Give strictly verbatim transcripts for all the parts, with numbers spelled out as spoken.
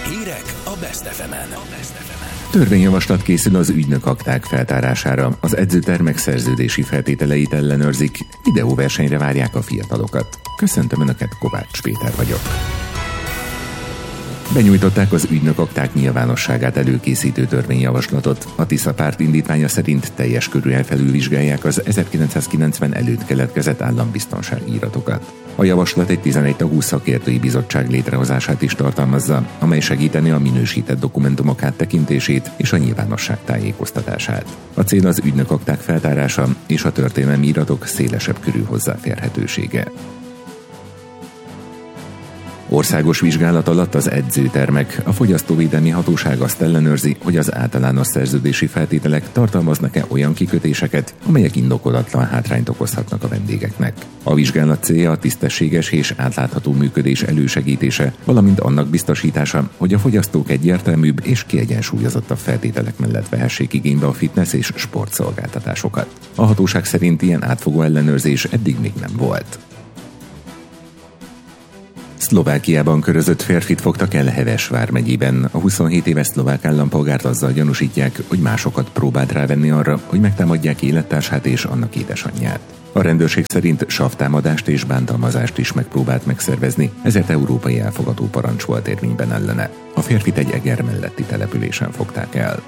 Hírek a Best ef emen. Törvényjavaslat készül az ügynökakták feltárására. Az edzőtermek szerződési feltételeit ellenőrzik, videóversenyre várják a fiatalokat. Köszöntöm Önöket, Kovács Péter vagyok. Benyújtották az ügynökakták nyilvánosságát előkészítő törvényjavaslatot. A Tisza párt indítványa szerint teljes körűen felülvizsgálják az ezerkilencszázkilencven előtt keletkezett állambiztonsági iratokat. A javaslat egy tizenegy tagú szakértői bizottság létrehozását is tartalmazza, amely segíteni a minősített dokumentumok áttekintését és a nyilvánosság tájékoztatását. A cél az ügynökakták feltárása és a történelmi iratok szélesebb körű hozzáférhetősége. Országos vizsgálat alatt az edzőtermek. A Fogyasztóvédelmi Hatóság azt ellenőrzi, hogy az általános szerződési feltételek tartalmaznak-e olyan kikötéseket, amelyek indokolatlan hátrányt okozhatnak a vendégeknek. A vizsgálat célja a tisztességes és átlátható működés elősegítése, valamint annak biztosítása, hogy a fogyasztók egyértelműbb és kiegyensúlyozottabb feltételek mellett vehessék igénybe a fitness és sportszolgáltatásokat. A hatóság szerint ilyen átfogó ellenőrzés eddig még nem volt. Szlovákiában körözött férfit fogtak el Heves vármegyében. A huszonhét éves szlovák állampolgárt azzal gyanúsítják, hogy másokat próbált rávenni arra, hogy megtámadják élettársát és annak édesanyját. A rendőrség szerint savtámadást és bántalmazást is megpróbált megszervezni, ezért európai elfogató parancs volt érvényben ellene. A férfit egy Eger melletti településen fogták el.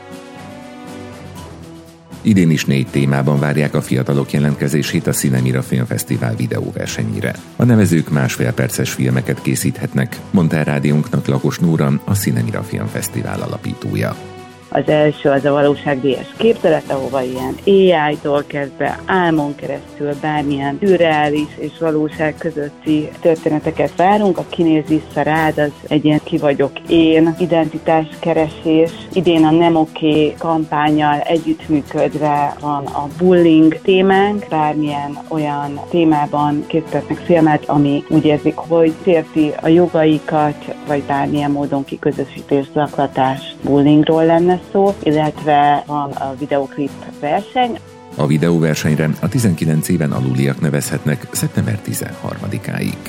Idén is négy témában várják a fiatalok jelentkezését a Cinemira Filmfesztivál videóversenyére. A nevezők másfél perces filmeket készíthetnek, mondta rádiónknak Lakos Nóra, a Cinemira Filmfesztivál alapítója. Az első az a valóságdíjas képzelet, ahova ilyen á í-tól kezdve álmon keresztül bármilyen szürreális és valóság közötti történeteket várunk. A Kinéz vissza rád, az egy ilyen ki vagyok én identitáskeresés. Idén a Nem Oké kampánnyal együttműködve van a bullying témánk. Bármilyen olyan témában készítettnek filmet, ami úgy érzik, hogy sérti a jogaikat, vagy bármilyen módon kiközösítés, zaklatás, bullyingról lenne szó, illetve van a videoklip verseny. A videóversenyre a tizenkilenc éven aluliak nevezhetnek szeptember tizenharmadikáig.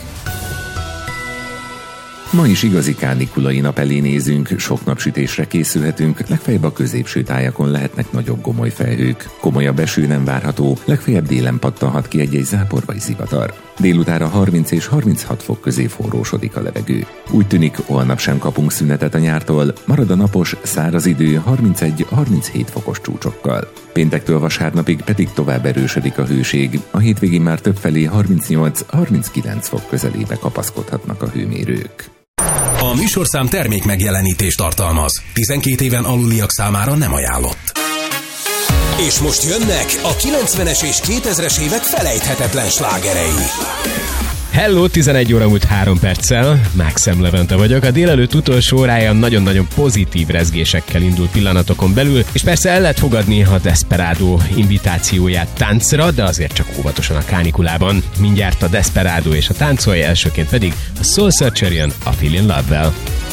Ma is igazi kánikulai nap elé nézünk, sok napsütésre készülhetünk, legfeljebb a középső tájakon lehetnek nagyobb gomoly felhők. Komolyabb eső nem várható, legfeljebb délen pattanhat ki egy-egy zápor vagy zivatar. Délutára harminc és harminchat fok közé forrósodik a levegő. Úgy tűnik, holnap sem kapunk szünetet a nyártól, marad a napos, száraz idő harmincegy-harminchét fokos csúcsokkal. Péntektől vasárnapig pedig tovább erősödik a hőség, a hétvégén már többfelé harmincnyolc-harminckilenc fok közelébe kapaszkodhatnak a hőmérők. A műsorszám termék megjelenítést tartalmaz. tizenkét éven aluliak számára nem ajánlott. És most jönnek a kilencvenes és kétezres évek felejthetetlen slágerei. Hello, tizenegy óra múlt három perccel, Mákszem Levente vagyok. A délelőtt utolsó órája nagyon-nagyon pozitív rezgésekkel indul pillanatokon belül, és persze el lehet fogadni a Desperado invitációját táncra, de azért csak óvatosan a kánikulában. Mindjárt a Desperado és a táncolj, elsőként pedig a Soul Searcher jön a Feel in Love-vel.